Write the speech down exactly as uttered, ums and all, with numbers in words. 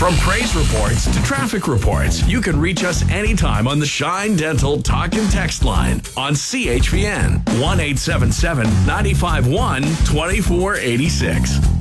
From praise reports to traffic reports, you can reach us anytime on the Shine Dental Talk and Text line on C H P N one eight seven seven, nine five one, two four eight six.